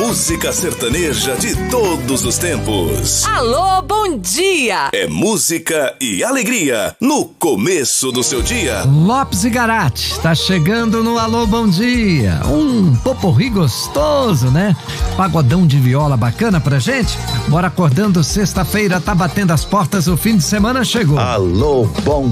música sertaneja de todos os tempos. Alô, bom dia! É música e alegria no começo do seu dia. Lopes e Garate, tá chegando no Alô Bom Dia. Um poporri gostoso, né? Pagodão de viola bacana pra gente. Bora acordando, sexta-feira, tá batendo as portas, o fim de semana chegou. Alô, bom